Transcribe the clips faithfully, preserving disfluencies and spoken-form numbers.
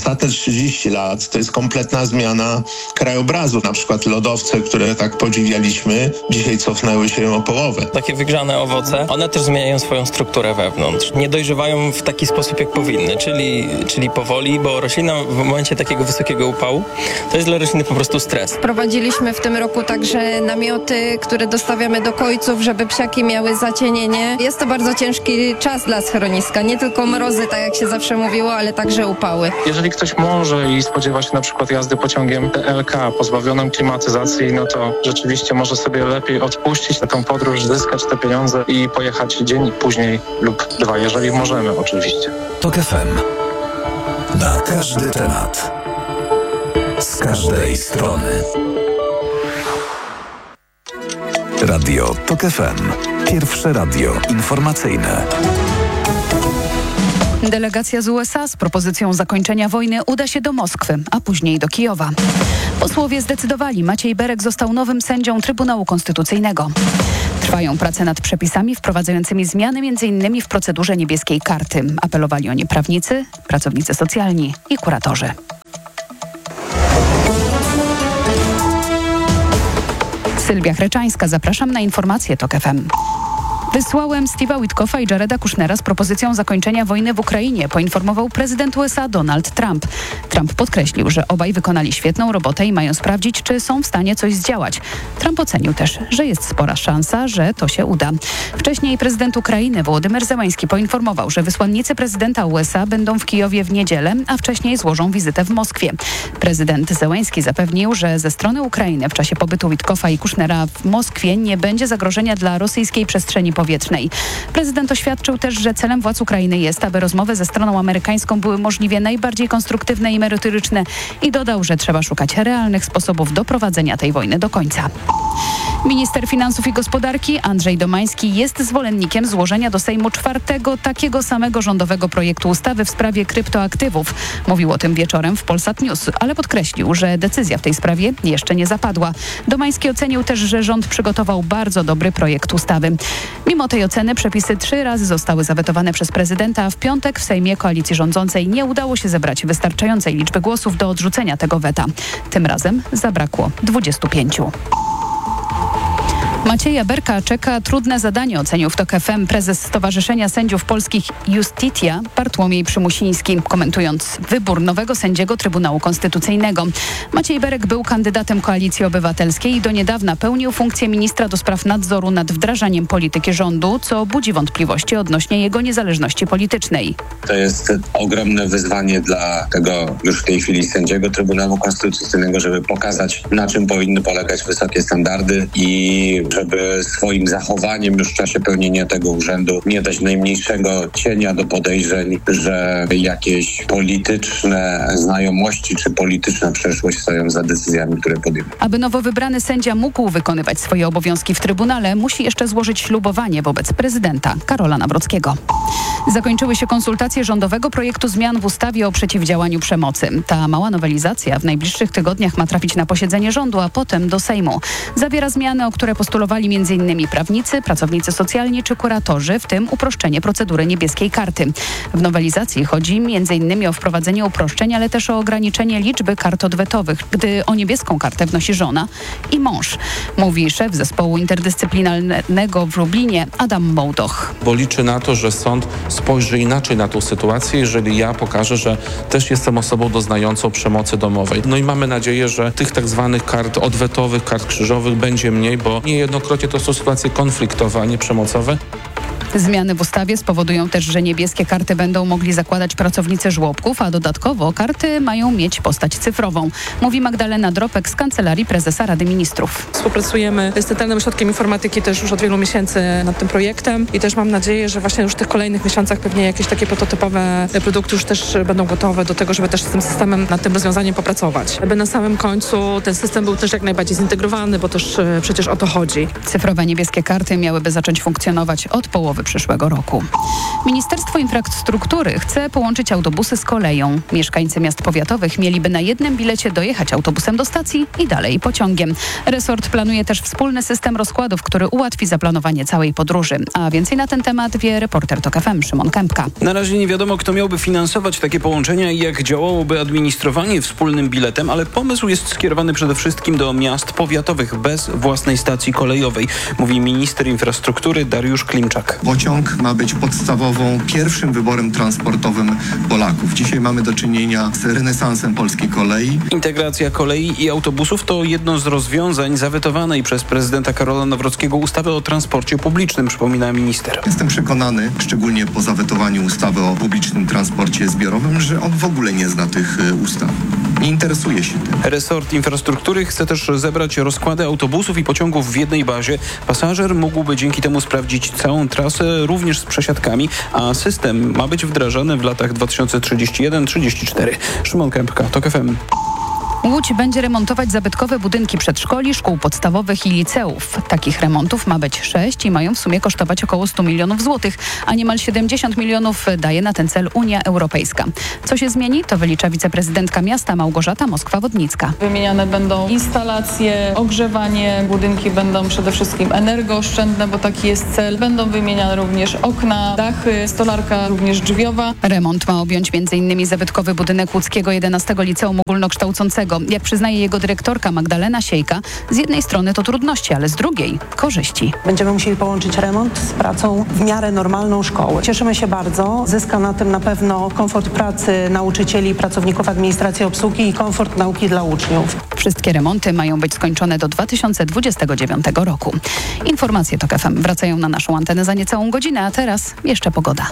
Ostatnie trzydzieści lat to jest kompletna zmiana krajobrazu. Na przykład lodowce, które tak podziwialiśmy, dzisiaj cofnęły się o połowę. Takie wygrzane owoce, one też zmieniają swoją strukturę wewnątrz. Nie dojrzewają w taki sposób, jak powinny, czyli, czyli powoli, bo roślina w momencie takiego wysokiego upału to jest dla rośliny po prostu stres. Prowadziliśmy w tym roku także namioty, które dostawiamy do kojców, żeby psiaki miały zacienienie. Jest to bardzo ciężki czas dla schroniska. Nie tylko mrozy, tak jak się zawsze mówiło, ale także upały. Jeżeli ktoś może i spodziewa się na przykład jazdy pociągiem T L K pozbawionym klimatyzacji, no to rzeczywiście może sobie lepiej odpuścić na tą podróż, zyskać te pieniądze i pojechać dzień później lub dwa, jeżeli możemy oczywiście. TOK F M. Na każdy temat. Z każdej strony. Radio TOK F M. Pierwsze radio informacyjne. Delegacja z U S A z propozycją zakończenia wojny uda się do Moskwy, a później do Kijowa. Posłowie zdecydowali, Maciej Berek został nowym sędzią Trybunału Konstytucyjnego. Trwają prace nad przepisami wprowadzającymi zmiany między innymi w procedurze niebieskiej karty. Apelowali o nie prawnicy, pracownicy socjalni i kuratorzy. Sylwia Chreczańska, zapraszam na informacje TOK F M. Wysłałem Steve'a Witkoffa i Jareda Kushnera z propozycją zakończenia wojny w Ukrainie, poinformował prezydent U S A Donald Trump. Trump podkreślił, że obaj wykonali świetną robotę i mają sprawdzić, czy są w stanie coś zdziałać. Trump ocenił też, że jest spora szansa, że to się uda. Wcześniej prezydent Ukrainy Wołodymyr Zełański poinformował, że wysłannicy prezydenta U S A będą w Kijowie w niedzielę, a wcześniej złożą wizytę w Moskwie. Prezydent Zełański zapewnił, że ze strony Ukrainy w czasie pobytu Witkoffa i Kushnera w Moskwie nie będzie zagrożenia dla rosyjskiej przestrzeni powietrznej. powietrznej. Prezydent oświadczył też, że celem władz Ukrainy jest, aby rozmowy ze stroną amerykańską były możliwie najbardziej konstruktywne i merytoryczne i dodał, że trzeba szukać realnych sposobów doprowadzenia tej wojny do końca. Minister Finansów i Gospodarki Andrzej Domański jest zwolennikiem złożenia do Sejmu czwartego takiego samego rządowego projektu ustawy w sprawie kryptoaktywów. Mówił o tym wieczorem w Polsat News, ale podkreślił, że decyzja w tej sprawie jeszcze nie zapadła. Domański ocenił też, że rząd przygotował bardzo dobry projekt ustawy. Mimo tej oceny przepisy trzy razy zostały zawetowane przez prezydenta, a w piątek w Sejmie koalicji rządzącej nie udało się zebrać wystarczającej liczby głosów do odrzucenia tego weta. Tym razem zabrakło dwudziestu pięciu. Macieja Berka czeka trudne zadanie, ocenił w TOK F M prezes Stowarzyszenia Sędziów Polskich Justitia Bartłomiej Przymusiński, komentując wybór nowego sędziego Trybunału Konstytucyjnego. Maciej Berek był kandydatem Koalicji Obywatelskiej i do niedawna pełnił funkcję ministra do spraw nadzoru nad wdrażaniem polityki rządu, co budzi wątpliwości odnośnie jego niezależności politycznej. To jest ogromne wyzwanie dla tego już w tej chwili sędziego Trybunału Konstytucyjnego, żeby pokazać, na czym powinny polegać wysokie standardy i żeby swoim zachowaniem już w czasie pełnienia tego urzędu nie dać najmniejszego cienia do podejrzeń, że jakieś polityczne znajomości czy polityczna przeszłość stoją za decyzjami, które podejmuje. Aby nowo wybrany sędzia mógł wykonywać swoje obowiązki w Trybunale, musi jeszcze złożyć ślubowanie wobec prezydenta Karola Nawrockiego. Zakończyły się konsultacje rządowego projektu zmian w ustawie o przeciwdziałaniu przemocy. Ta mała nowelizacja w najbliższych tygodniach ma trafić na posiedzenie rządu, a potem do Sejmu. Zawiera zmiany, o które postulowali między innymi prawnicy, pracownicy socjalni czy kuratorzy, w tym uproszczenie procedury niebieskiej karty. W nowelizacji chodzi między innymi o wprowadzenie uproszczeń, ale też o ograniczenie liczby kart odwetowych, gdy o niebieską kartę wnosi żona i mąż, mówi szef zespołu interdyscyplinarnego w Lublinie Adam Mołdoch. Bo liczy na to, że sąd spojrzy inaczej na tą sytuację, jeżeli ja pokażę, że też jestem osobą doznającą przemocy domowej. No i mamy nadzieję, że tych tak zwanych kart odwetowych, kart krzyżowych będzie mniej, bo niejednokrotnie to są sytuacje konfliktowe, a nie przemocowe. Zmiany w ustawie spowodują też, że niebieskie karty będą mogli zakładać pracownicy żłobków, a dodatkowo karty mają mieć postać cyfrową, mówi Magdalena Dropek z Kancelarii Prezesa Rady Ministrów. Współpracujemy z Centralnym Ośrodkiem Informatyki też już od wielu miesięcy nad tym projektem i też mam nadzieję, że właśnie już w tych kolejnych miesiącach pewnie jakieś takie prototypowe produkty już też będą gotowe do tego, żeby też z tym systemem, nad tym rozwiązaniem popracować. Aby na samym końcu ten system był też jak najbardziej zintegrowany, bo też przecież o to chodzi. Cyfrowe niebieskie karty miałyby zacząć funkcjonować od połowy połowy przyszłego roku. Ministerstwo Infrastruktury chce połączyć autobusy z koleją. Mieszkańcy miast powiatowych mieliby na jednym bilecie dojechać autobusem do stacji i dalej pociągiem. Resort planuje też wspólny system rozkładów, który ułatwi zaplanowanie całej podróży. A więcej na ten temat wie reporter TOK F M Szymon Kępka. Na razie nie wiadomo, kto miałby finansować takie połączenia i jak działałoby administrowanie wspólnym biletem, ale pomysł jest skierowany przede wszystkim do miast powiatowych bez własnej stacji kolejowej, mówi minister infrastruktury Dariusz Klimczak. Pociąg ma być podstawową, pierwszym wyborem transportowym Polaków. Dzisiaj mamy do czynienia z renesansem polskiej kolei. Integracja kolei i autobusów to jedno z rozwiązań zawetowanej przez prezydenta Karola Nawrockiego ustawy o transporcie publicznym, przypomina minister. Jestem przekonany, szczególnie po zawetowaniu ustawy o publicznym transporcie zbiorowym, że on w ogóle nie zna tych ustaw. Nie interesuje się tym. Resort infrastruktury chce też zebrać rozkłady autobusów i pociągów w jednej bazie. Pasażer mógłby dzięki temu sprawdzić całą trasę, również z przesiadkami, a system ma być wdrażany w latach dwa tysiące trzydziesty jeden do trzydziestego czwartego. Szymon Kępka, TOK F M. Łódź będzie remontować zabytkowe budynki przedszkoli, szkół podstawowych i liceów. Takich remontów ma być sześć i mają w sumie kosztować około sto milionów złotych, a niemal siedemdziesiąt milionów daje na ten cel Unia Europejska. Co się zmieni, to wylicza wiceprezydentka miasta Małgorzata Moskwa-Wodnicka. Wymieniane będą instalacje, ogrzewanie, budynki będą przede wszystkim energooszczędne, bo taki jest cel. Będą wymieniane również okna, dachy, stolarka również drzwiowa. Remont ma objąć między innymi zabytkowy budynek łódzkiego jedenastego Liceum Ogólnokształcącego. Jak przyznaje jego dyrektorka Magdalena Siejka, z jednej strony to trudności, ale z drugiej korzyści. Będziemy musieli połączyć remont z pracą w miarę normalną szkoły. Cieszymy się bardzo. Zyska na tym na pewno komfort pracy nauczycieli, pracowników administracji, obsługi i komfort nauki dla uczniów. Wszystkie remonty mają być skończone do dwa tysiące dwudziestego dziewiątego roku. Informacje TOK F M wracają na naszą antenę za niecałą godzinę, a teraz jeszcze pogoda.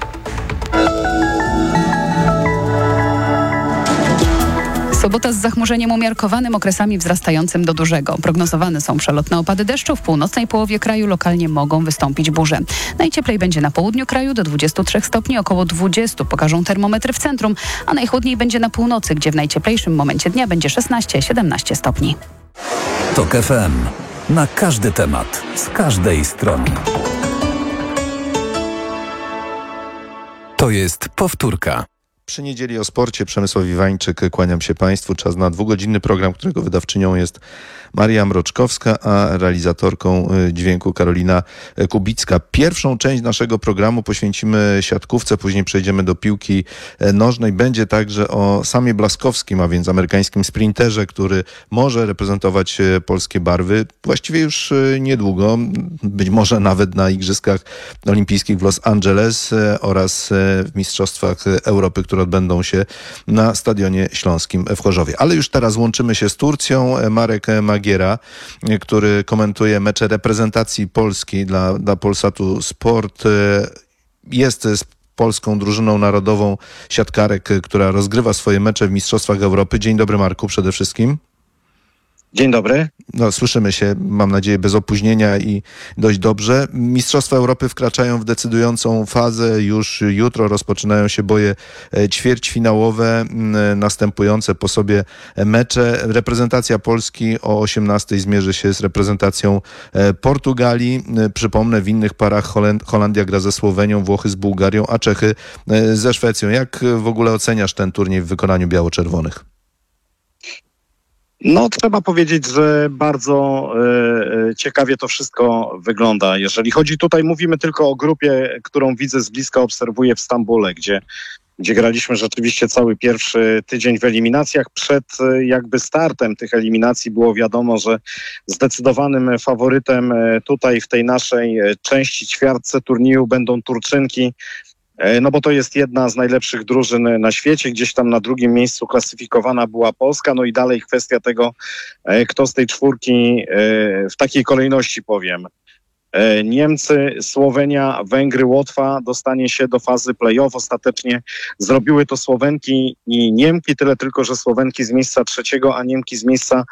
Sobota z zachmurzeniem umiarkowanym, okresami wzrastającym do dużego. Prognozowane są przelotne opady deszczu. W północnej połowie kraju lokalnie mogą wystąpić burze. Najcieplej będzie na południu kraju do dwudziestu trzech stopni, około dwudziestu pokażą termometry w centrum, a najchłodniej będzie na północy, gdzie w najcieplejszym momencie dnia będzie szesnaście siedemnaście stopni. TOK F M. Na każdy temat, z każdej strony. To jest powtórka. Przy niedzieli o sporcie Przemysław Iwańczyk, kłaniam się Państwu. Czas na dwugodzinny program, którego wydawczynią jest Maria Mroczkowska, a realizatorką dźwięku Karolina Kubicka. Pierwszą część naszego programu poświęcimy siatkówce, później przejdziemy do piłki nożnej. Będzie także o Samie Blaskowskim, a więc amerykańskim sprinterze, który może reprezentować polskie barwy właściwie już niedługo, być może nawet na Igrzyskach Olimpijskich w Los Angeles oraz w Mistrzostwach Europy, które odbędą się na Stadionie Śląskim w Chorzowie. Ale już teraz łączymy się z Turcją. Marek Magiera, który komentuje mecze reprezentacji Polski dla, dla Polsatu Sport, jest z polską drużyną narodową siatkarek, która rozgrywa swoje mecze w Mistrzostwach Europy. Dzień dobry, Marku, przede wszystkim. Dzień dobry. No, słyszymy się, mam nadzieję, bez opóźnienia i dość dobrze. Mistrzostwa Europy wkraczają w decydującą fazę. Już jutro rozpoczynają się boje ćwierćfinałowe, następujące po sobie mecze. Reprezentacja Polski o osiemnastej zmierzy się z reprezentacją Portugalii. Przypomnę, w innych parach Holand- Holandia gra ze Słowenią, Włochy z Bułgarią, a Czechy ze Szwecją. Jak w ogóle oceniasz ten turniej w wykonaniu biało-czerwonych? No, trzeba powiedzieć, że bardzo e, ciekawie to wszystko wygląda. Jeżeli chodzi tutaj, mówimy tylko o grupie, którą widzę z bliska, obserwuję w Stambule, gdzie, gdzie graliśmy rzeczywiście cały pierwszy tydzień w eliminacjach. Przed e, jakby startem tych eliminacji było wiadomo, że zdecydowanym faworytem e, tutaj w tej naszej e, części ćwiartce turnieju będą Turczynki. No bo to jest jedna z najlepszych drużyn na świecie. Gdzieś tam na drugim miejscu klasyfikowana była Polska. No i dalej kwestia tego, kto z tej czwórki w takiej kolejności powiem. Niemcy, Słowenia, Węgry, Łotwa dostanie się do fazy play-off. Ostatecznie zrobiły to Słowenki i Niemki, tyle tylko, że Słowenki z miejsca trzeciego, a Niemki z miejsca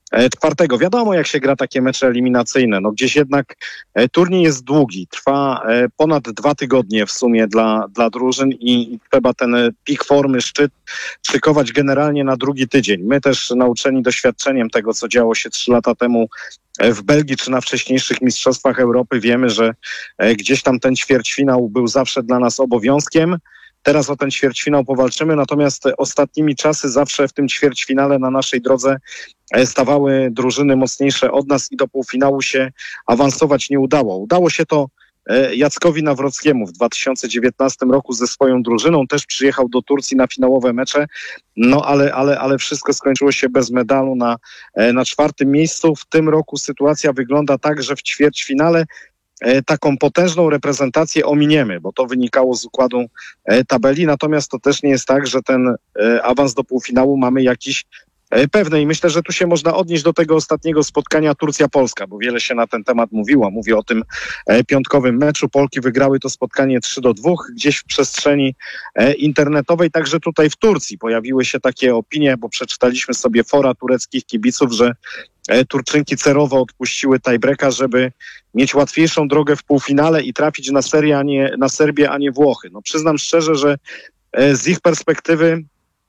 czwartego. Wiadomo, jak się gra takie mecze eliminacyjne. No gdzieś jednak turniej jest długi. Trwa ponad dwa tygodnie w sumie dla, dla drużyn i, i trzeba ten pik formy, szczyt szykować generalnie na drugi tydzień. My też nauczeni doświadczeniem tego, co działo się trzy lata temu w Belgii czy na wcześniejszych Mistrzostwach Europy, wiemy, że gdzieś tam ten ćwierćfinał był zawsze dla nas obowiązkiem. Teraz o ten ćwierćfinał powalczymy, natomiast ostatnimi czasy zawsze w tym ćwierćfinale na naszej drodze stawały drużyny mocniejsze od nas i do półfinału się awansować nie udało. Udało się to Jackowi Nawrockiemu w dwa tysiące dziewiętnastym roku ze swoją drużyną. Też przyjechał do Turcji na finałowe mecze, no ale, ale, ale wszystko skończyło się bez medalu na, na czwartym miejscu. W tym roku sytuacja wygląda tak, że w ćwierćfinale taką potężną reprezentację ominiemy, bo to wynikało z układu tabeli, natomiast to też nie jest tak, że ten awans do półfinału mamy jakiś pewny i myślę, że tu się można odnieść do tego ostatniego spotkania Turcja-Polska, bo wiele się na ten temat mówiło. Mówię o tym piątkowym meczu. Polki wygrały to spotkanie trzy do dwóch gdzieś w przestrzeni internetowej, także tutaj w Turcji pojawiły się takie opinie, bo przeczytaliśmy sobie fora tureckich kibiców, że Turczynki cerowo odpuściły tiebreaka, żeby mieć łatwiejszą drogę w półfinale i trafić na Serię, a nie, na Serbię, a nie Włochy. No przyznam szczerze, że z ich perspektywy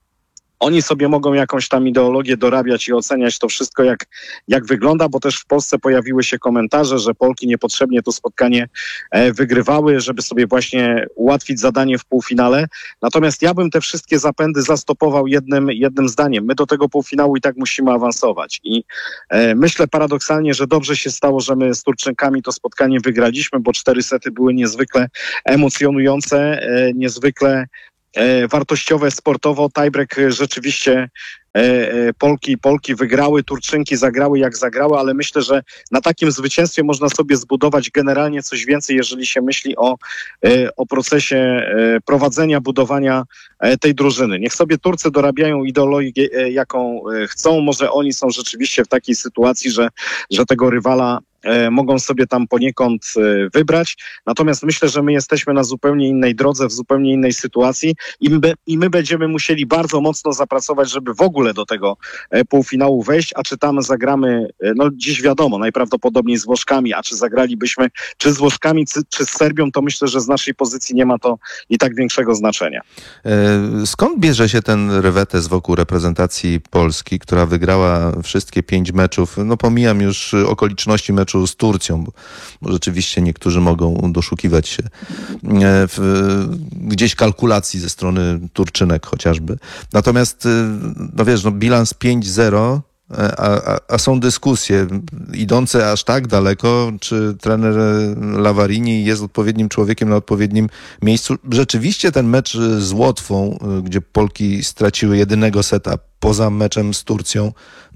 oni sobie mogą jakąś tam ideologię dorabiać i oceniać to wszystko, jak, jak wygląda, bo też w Polsce pojawiły się komentarze, że Polki niepotrzebnie to spotkanie e, wygrywały, żeby sobie właśnie ułatwić zadanie w półfinale. Natomiast ja bym te wszystkie zapędy zastopował jednym, jednym zdaniem. My do tego półfinału i tak musimy awansować. I e, myślę paradoksalnie, że dobrze się stało, że my z Turczynkami to spotkanie wygraliśmy, bo cztery sety były niezwykle emocjonujące, e, niezwykle E, wartościowe sportowo. Tiebreak rzeczywiście e, Polki Polki wygrały, Turczynki zagrały jak zagrały, ale myślę, że na takim zwycięstwie można sobie zbudować generalnie coś więcej, jeżeli się myśli o, e, o procesie e, prowadzenia, budowania e, tej drużyny. Niech sobie Turcy dorabiają ideologię, e, jaką e, chcą. Może oni są rzeczywiście w takiej sytuacji, że, że tego rywala mogą sobie tam poniekąd wybrać. Natomiast myślę, że my jesteśmy na zupełnie innej drodze, w zupełnie innej sytuacji i my, i my będziemy musieli bardzo mocno zapracować, żeby w ogóle do tego półfinału wejść, a czy tam zagramy, no dziś wiadomo, najprawdopodobniej z Włoszkami, a czy zagralibyśmy czy z Włoszkami, czy, czy z Serbią, to myślę, że z naszej pozycji nie ma to i tak większego znaczenia. Skąd bierze się ten rewetes wokół reprezentacji Polski, która wygrała wszystkie pięć meczów? No pomijam już okoliczności meczu z Turcją, bo, bo rzeczywiście niektórzy mogą doszukiwać się w, gdzieś kalkulacji ze strony Turczynek chociażby. Natomiast, no wiesz, no bilans pięć zero, a, a, a są dyskusje idące aż tak daleko, czy trener Lavarini jest odpowiednim człowiekiem na odpowiednim miejscu. Rzeczywiście ten mecz z Łotwą, gdzie Polki straciły jedynego seta poza meczem z Turcją,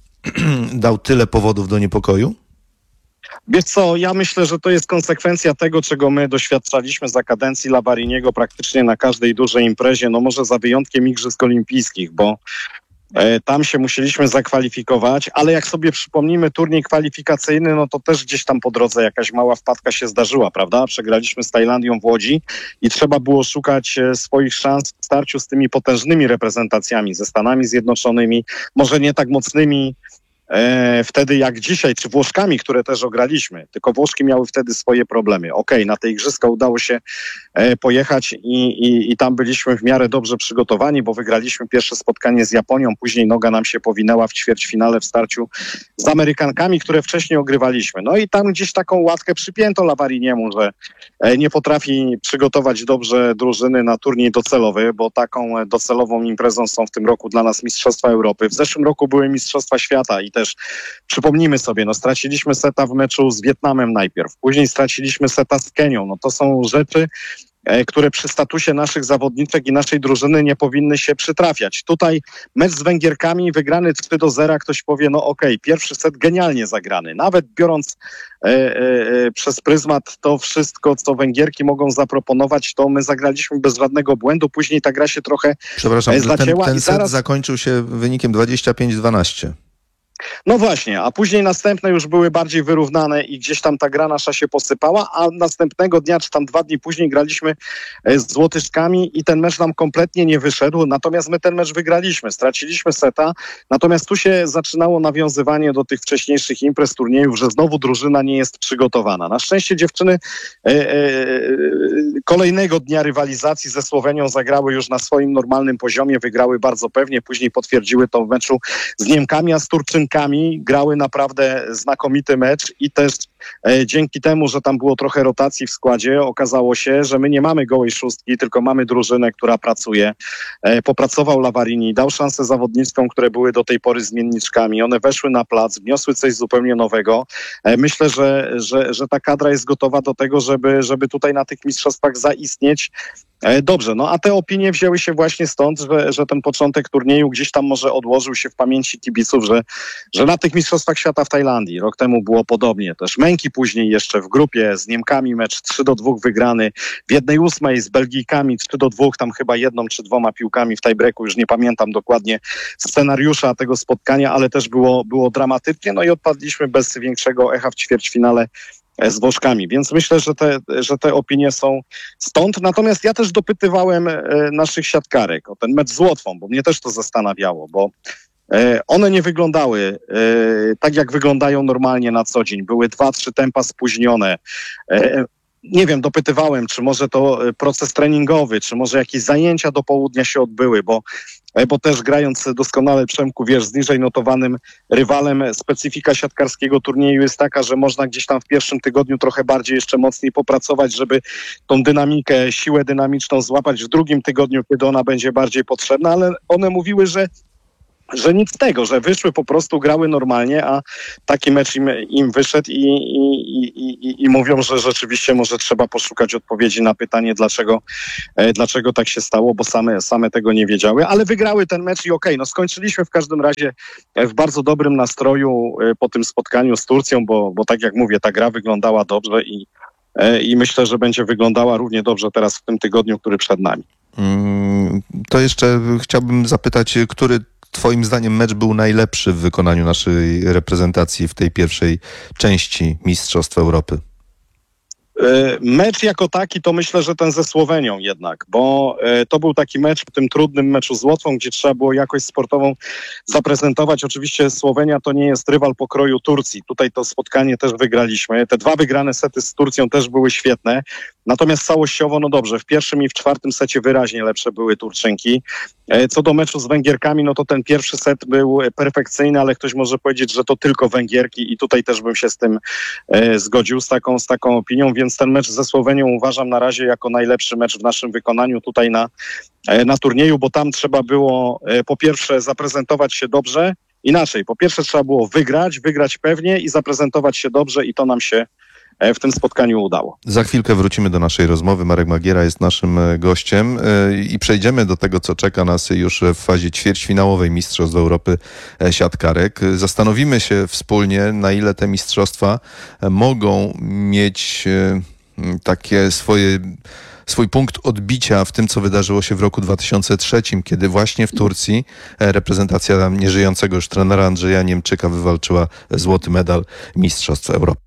dał tyle powodów do niepokoju? Wiesz co, ja myślę, że to jest konsekwencja tego, czego my doświadczaliśmy za kadencji Lavariniego praktycznie na każdej dużej imprezie, no może za wyjątkiem Igrzysk Olimpijskich, bo e, tam się musieliśmy zakwalifikować, ale jak sobie przypomnimy turniej kwalifikacyjny, no to też gdzieś tam po drodze jakaś mała wpadka się zdarzyła, prawda? Przegraliśmy z Tajlandią w Łodzi i trzeba było szukać e, swoich szans w starciu z tymi potężnymi reprezentacjami, ze Stanami Zjednoczonymi, może nie tak mocnymi E, wtedy jak dzisiaj, czy Włoszkami, które też ograliśmy, tylko Włoszki miały wtedy swoje problemy. Okej, okay, na te igrzyska udało się e, pojechać i, i, i tam byliśmy w miarę dobrze przygotowani, bo wygraliśmy pierwsze spotkanie z Japonią, później noga nam się powinęła w ćwierćfinale w starciu z Amerykankami, które wcześniej ogrywaliśmy. No i tam gdzieś taką łatkę przypięto Lavariniemu, że e, nie potrafi przygotować dobrze drużyny na turniej docelowy, bo taką docelową imprezą są w tym roku dla nas Mistrzostwa Europy. W zeszłym roku były Mistrzostwa Świata i też przypomnijmy sobie, no straciliśmy seta w meczu z Wietnamem najpierw, później straciliśmy seta z Kenią. No to są rzeczy, e, które przy statusie naszych zawodniczek i naszej drużyny nie powinny się przytrafiać. Tutaj mecz z Węgierkami wygrany trzy do zera, ktoś powie, no okej, okay, pierwszy set genialnie zagrany. Nawet biorąc e, e, przez pryzmat to wszystko, co Węgierki mogą zaproponować, to my zagraliśmy bez żadnego błędu. Później ta gra się trochę Przepraszam, e, zacięła. ten, ten i set zaraz... zakończył się wynikiem dwadzieścia pięć dwanaście. No właśnie, a później następne już były bardziej wyrównane i gdzieś tam ta gra nasza się posypała, a następnego dnia, czy tam dwa dni później graliśmy z Łotyszkami i ten mecz nam kompletnie nie wyszedł, natomiast my ten mecz wygraliśmy, straciliśmy seta, natomiast tu się zaczynało nawiązywanie do tych wcześniejszych imprez, turniejów, że znowu drużyna nie jest przygotowana. Na szczęście dziewczyny e, e, kolejnego dnia rywalizacji ze Słowenią zagrały już na swoim normalnym poziomie, wygrały bardzo pewnie, później potwierdziły to w meczu z Niemkami, a z Turczynkami grały naprawdę znakomity mecz i też e, dzięki temu, że tam było trochę rotacji w składzie, okazało się, że my nie mamy gołej szóstki, tylko mamy drużynę, która pracuje. E, popracował Lavarini, dał szansę zawodniczkom, które były do tej pory zmienniczkami. One weszły na plac, wniosły coś zupełnie nowego. E, myślę, że, że, że ta kadra jest gotowa do tego, żeby, żeby tutaj na tych mistrzostwach zaistnieć. E, dobrze, no a te opinie wzięły się właśnie stąd, że, że ten początek turnieju gdzieś tam może odłożył się w pamięci kibiców, że, że na tych mistrzostwach świata w Tajlandii rok temu było podobnie. Też męki później jeszcze w grupie z Niemkami mecz trzy do dwóch wygrany, w jednej ósmej z Belgijkami trzy do dwóch, tam chyba jedną czy dwoma piłkami w tiebreaku, już nie pamiętam dokładnie scenariusza tego spotkania, ale też było, było dramatycznie, no i odpadliśmy bez większego echa w ćwierćfinale z Włoszkami, więc myślę, że te, że te opinie są stąd. Natomiast ja też dopytywałem e, naszych siatkarek o ten mecz z Łotwą, bo mnie też to zastanawiało, bo e, one nie wyglądały e, tak, jak wyglądają normalnie na co dzień. Były dwa, trzy tempa spóźnione. E, nie wiem, dopytywałem, czy może to proces treningowy, czy może jakieś zajęcia do południa się odbyły, bo bo też grając doskonale, Przemku, wiesz, z niżej notowanym rywalem, specyfika siatkarskiego turnieju jest taka, że można gdzieś tam w pierwszym tygodniu trochę bardziej jeszcze mocniej popracować, żeby tą dynamikę, siłę dynamiczną złapać w drugim tygodniu, kiedy ona będzie bardziej potrzebna, ale one mówiły, że że nic z tego, że wyszły po prostu, grały normalnie, a taki mecz im, im wyszedł i, i, i, i, i mówią, że rzeczywiście może trzeba poszukać odpowiedzi na pytanie, dlaczego, e, dlaczego tak się stało, bo same, same tego nie wiedziały, ale wygrały ten mecz i okej, okay, no skończyliśmy w każdym razie w bardzo dobrym nastroju e, po tym spotkaniu z Turcją, bo, bo tak jak mówię, ta gra wyglądała dobrze i, e, i myślę, że będzie wyglądała równie dobrze teraz w tym tygodniu, który przed nami. Mm, to jeszcze chciałbym zapytać, który Twoim zdaniem mecz był najlepszy w wykonaniu naszej reprezentacji w tej pierwszej części Mistrzostw Europy? Mecz jako taki to myślę, że ten ze Słowenią jednak, bo to był taki mecz w tym trudnym meczu z Łotwą, gdzie trzeba było jakość sportową zaprezentować. Oczywiście Słowenia to nie jest rywal pokroju Turcji. Tutaj to spotkanie też wygraliśmy. Te dwa wygrane sety z Turcją też były świetne. Natomiast całościowo, no dobrze, w pierwszym i w czwartym secie wyraźnie lepsze były Turczynki. Co do meczu z Węgierkami, no to ten pierwszy set był perfekcyjny, ale ktoś może powiedzieć, że to tylko Węgierki i tutaj też bym się z tym e, zgodził, z taką, z taką opinią, więc ten mecz ze Słowenią uważam na razie jako najlepszy mecz w naszym wykonaniu tutaj na, e, na turnieju, bo tam trzeba było e, po pierwsze zaprezentować się dobrze, inaczej, po pierwsze trzeba było wygrać, wygrać pewnie i zaprezentować się dobrze i to nam się w tym spotkaniu udało. Za chwilkę wrócimy do naszej rozmowy. Marek Magiera jest naszym gościem i przejdziemy do tego, co czeka nas już w fazie ćwierćfinałowej Mistrzostw Europy siatkarek. Zastanowimy się wspólnie, na ile te mistrzostwa mogą mieć takie swoje swój punkt odbicia w tym, co wydarzyło się w roku dwa tysiące trzecim, kiedy właśnie w Turcji reprezentacja nieżyjącego już trenera Andrzeja Niemczyka wywalczyła złoty medal Mistrzostw Europy.